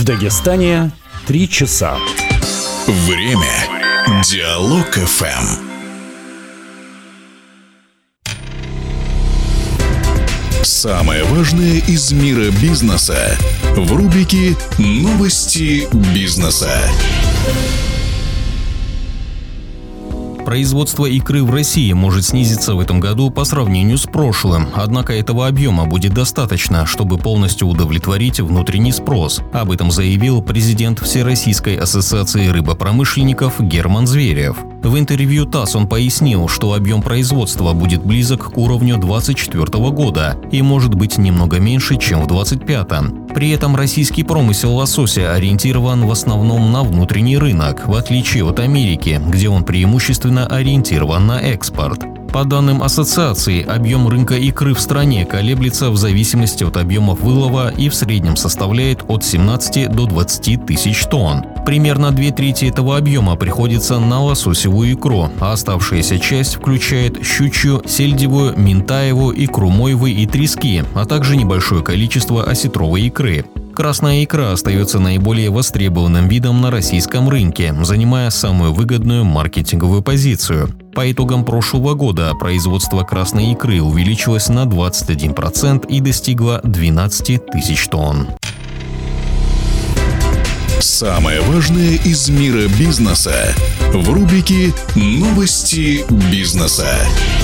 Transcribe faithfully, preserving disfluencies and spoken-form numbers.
Дагестане три часа. Время. Диалог эф эм. Самое важное из мира бизнеса в рубрике «Новости бизнеса». Производство икры в России может снизиться в этом году по сравнению с прошлым, однако этого объема будет достаточно, чтобы полностью удовлетворить внутренний спрос. Об этом заявил президент Всероссийской ассоциации рыбопромышленников Герман Зверев. В интервью ТАСС он пояснил, что объем производства будет близок к уровню двадцать четвёртого года и может быть немного меньше, чем в двадцать пятом. При этом российский промысел лосося ориентирован в основном на внутренний рынок, в отличие от Америки, где он преимущественно ориентирован на экспорт. По данным ассоциации, объем рынка икры в стране колеблется в зависимости от объемов вылова и в среднем составляет от семнадцати до двадцати тысяч тонн. Примерно две трети этого объема приходится на лососевую икру, а оставшаяся часть включает щучью, сельдевую, минтаевую, икру мойвы и трески, а также небольшое количество осетровой икры. Красная икра остается наиболее востребованным видом на российском рынке, занимая самую выгодную маркетинговую позицию. По итогам прошлого года производство красной икры увеличилось на двадцать один процент и достигло двенадцати тысяч тонн. Самое важное из мира бизнеса в рубрике «Новости бизнеса».